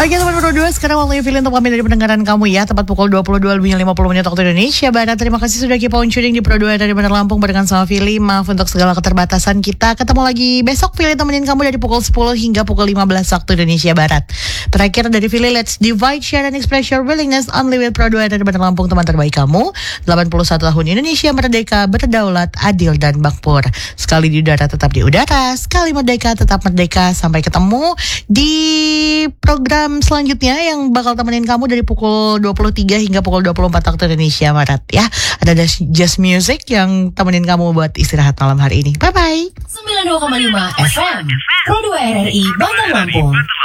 Oke teman berdua, sekarang waktunya pilih untuk kami dari pendengaran kamu ya. Tepat pukul 22 lebih 50 menit waktu Indonesia Barat. Terima kasih sudah keep on tuning di Pro 2 dari Bandar Lampung barengan sama Fili. Maaf untuk segala keterbatasan kita. Ketemu lagi besok Fili temenin kamu dari pukul 10 hingga pukul 15 waktu Indonesia Barat. Terakhir dari Fili, let's divide, share, and express your willingness only with Pro 2 dari Bandar Lampung, teman terbaik kamu. 81 tahun Indonesia merdeka, berdaulat, adil, dan makmur. Sekali di udara tetap di udara, sekali merdeka tetap merdeka. Sampai ketemu di program selanjutnya yang bakal temenin kamu dari pukul 23 hingga pukul 24 waktu Indonesia Barat ya. Ada Just Music yang temenin kamu buat istirahat malam hari ini. Bye bye. 92,5 FM Pro 2 RRI Bandar Lampung.